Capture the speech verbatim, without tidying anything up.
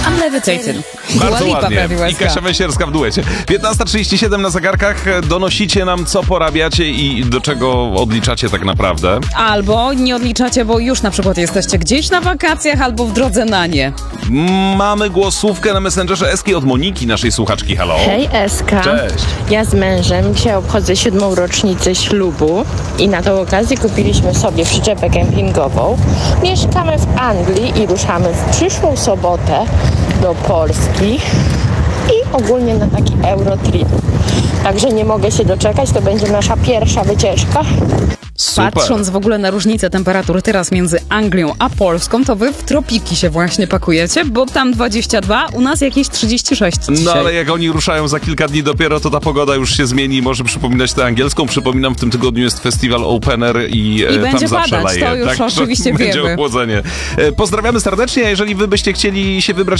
I'm levitating. Bardzo Dua Lipa ładnie. I Kasia Węsierska w duecie. piętnasta trzydzieści siedem na zegarkach. Donosicie nam, co porabiacie i do czego odliczacie tak naprawdę. Albo nie odliczacie, bo już na przykład jesteście gdzieś na wakacjach albo w drodze na nie. Mamy głosówkę na Messengerze Eski od Moniki, naszej słuchaczki. Halo. Hej Eska. Cześć. Ja z mężem dzisiaj obchodzę siódmą rocznicę ślubu i na tą okazję kupiliśmy sobie przyczepę kempingową. Mieszkamy w Anglii i ruszamy w przyszłą sobotę do Polski i ogólnie na taki Eurotrip. Także nie mogę się doczekać, to będzie nasza pierwsza wycieczka. Super. Patrząc w ogóle na różnicę temperatur teraz między Anglią a Polską, to wy w tropiki się właśnie pakujecie, bo tam dwadzieścia dwa, u nas jakieś trzydzieści sześć dzisiaj. No ale jak oni ruszają za kilka dni dopiero, to ta pogoda już się zmieni i może przypominać tę angielską. Przypominam, w tym tygodniu jest festiwal Opener i, I e, będzie tam zawsze padać, leje. to już tak, oczywiście będzie wiemy. ochłodzenie. E, pozdrawiamy serdecznie, a jeżeli wy byście chcieli się wybrać